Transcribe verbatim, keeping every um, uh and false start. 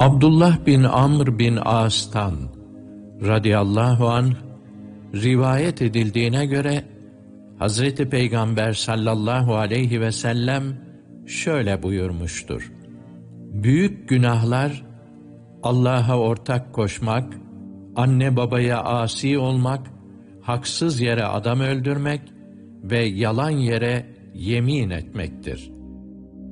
Abdullah bin Amr bin As'tan radıyallahu anh rivayet edildiğine göre Hazreti Peygamber sallallahu aleyhi ve sellem şöyle buyurmuştur: büyük günahlar Allah'a ortak koşmak, anne babaya asi olmak, haksız yere adam öldürmek ve yalan yere yemin etmektir.